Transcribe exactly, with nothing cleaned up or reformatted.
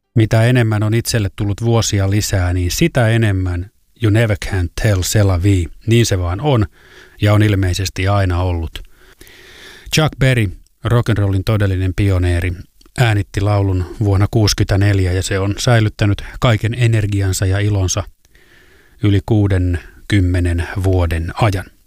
Mitä enemmän on itselle tullut vuosia lisää, niin sitä enemmän You Never Can Tell C'est La Vie. Niin se vaan on ja on ilmeisesti aina ollut. Chuck Berry, rock'n'rollin todellinen pioneeri, äänitti laulun vuonna kuusikymmentäneljä ja se on säilyttänyt kaiken energiansa ja ilonsa yli kuudenkymmenen vuoden ajan.